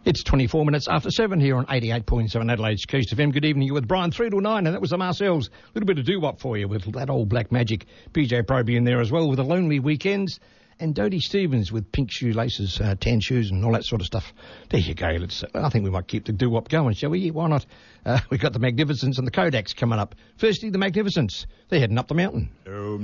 It's 24 minutes after 7 here on 88.7 Adelaide's Coast FM. Good evening. You're with Brian 3 to 9, and that was the Marcells. A little bit of doo-wop for you with that old Black Magic. PJ Proby in there as well with the Lonely Weekends. And Dodie Stevens with pink shoelaces, tan shoes and all that sort of stuff. There you go. I think we might keep the doo-wop going, shall we? Why not? We've got the Magnificents and the Kodaks coming up. Firstly, the Magnificents. They're heading up the mountain.